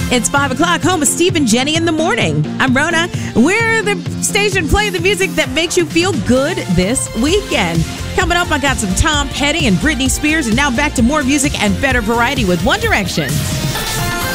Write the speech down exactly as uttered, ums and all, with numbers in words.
It's five o'clock, home with Steve and Jenny in the morning. I'm Rona. We're the station playing the music that makes you feel good this weekend. Coming up, I got some Tom Petty and Britney Spears, and now back to more music and better variety with One Direction.